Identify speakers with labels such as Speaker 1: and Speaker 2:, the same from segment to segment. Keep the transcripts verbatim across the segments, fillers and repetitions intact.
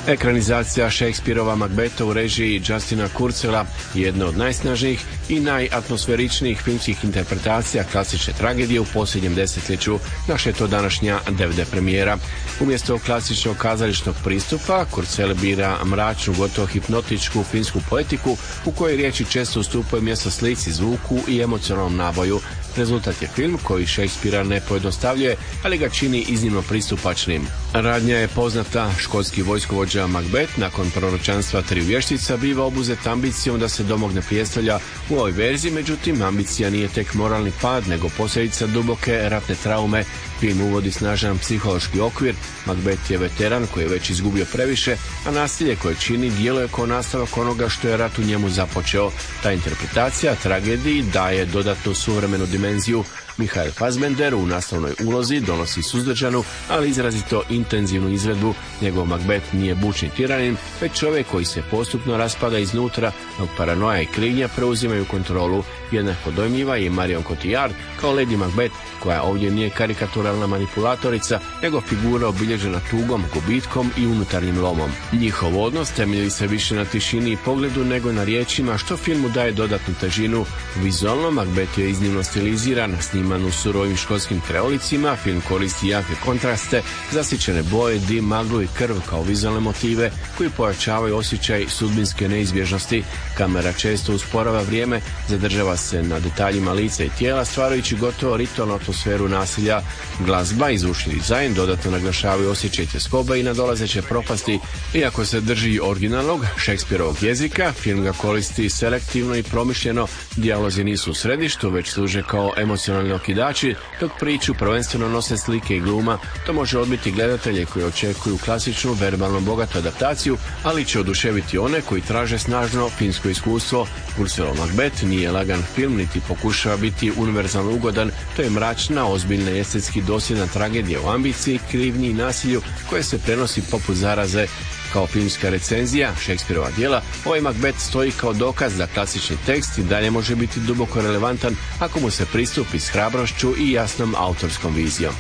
Speaker 1: Ekranizacija Shakespeareova Macbetha u režiji Justina Kurcela je jedna od najsnažnijih i najatmosferičnijih filmskih interpretacija klasične tragedije u posljednjem desetljeću. Naša je to današnja D V D premijera. Umjesto klasičnog kazališnog pristupa, Kurcel bira mračnu, gotovo hipnotičku filmsku poetiku u kojoj riječi često ustupaju mjesto slici, zvuku i emocionalnom naboju. Rezultat je film koji Shakespearea ne pojednostavljuje, ali ga čini iznimno pristupačnim. Radnja je poznata. Škotski vojskovođa Macbeth nakon proročanstva triju vještica biva obuzet ambicijom da se domogne prijestolja u ovoj verziji, međutim ambicija nije tek moralni pad, nego posljedica duboke ratne traume. Film uvodi snažan psihološki okvir. Macbeth je veteran koji je već izgubio previše, a nasilje koje čini djeluje kao nastavak onoga što je rat u njemu započeo. Ta interpretacija tragediji daje dodatnu suvremenu dimenziju. Michael Fassbender u nastavnoj ulozi donosi suzdržanu, ali izrazito intenzivnu izvedbu. Njegov Macbeth nije bučni tiranin, već čovjek koji se postupno raspada iznutra, dok paranoja i krivnja preuzimaju kontrolu. Jednako dojmljiva je Marion Cotillard kao Lady Macbeth, koja ovdje nije karikaturalna manipulatorica, nego figura obilježena tugom, gubitkom i unutarnjim lomom. Njihov odnos temelji se više na tišini i pogledu nego na riječima, što filmu daje dodatnu težinu. Vizualno Macbeth je iznimno stiliziran, sniman u surovim škotskim krajolicima. Film koristi jake kontraste, zasićene boje, dim, maglu i krv kao vizualne motive koji pojačavaju osjećaj sudbinske neizbježnosti. Kamera često usporava vrijeme, zadržava se na detaljima lica i tijela, stvarajući gotovo ritualnu atmosferu nasilja. Glazba i zvučni dizajn dodatno naglašavaju osjećaj tjeskobe i nadolazeće propasti. Iako se drži originalnog Shakespeareovog jezika, film ga koristi selektivno i promišljeno. Dijalozi nisu u središtu, već služe kao emocionalni okidači, dok priču prvenstveno nose slike i gluma. To može odbiti gledatelje koji očekuju klasičnu, verbalno bogatu adaptaciju, ali će oduševiti one koji traže snažno filmsko iskustvo. Kurcelov Macbeth nije lagan film, niti pokušava biti univerzalno ugodan. To je mračna, ozbiljna i estetski dosljedna tragedija o ambiciji, krivnji i nasilju koje se prenosi poput zaraze. Kao filmska recenzija Shakespeareova djela, ovaj Macbeth stoji kao dokaz da klasični tekst i dalje može biti duboko relevantan ako mu se pristupi s hrabrošću i jasnom autorskom vizijom.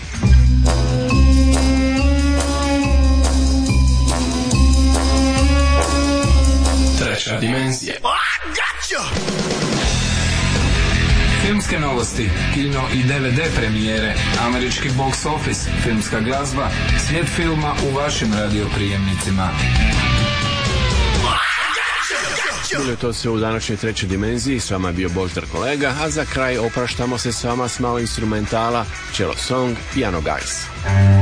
Speaker 2: Treća dimenzija. Filmske novosti, kino i D V D premijere, američki box office, filmska glazba, svijet filma u vašim radioprijemnicima.
Speaker 1: Bilo je to sve u današnjoj trećoj dimenziji. S vama je bio Boždar kolega, a za kraj opraštamo se s vama s malo instrumentala, Cello Song, Piano Guys.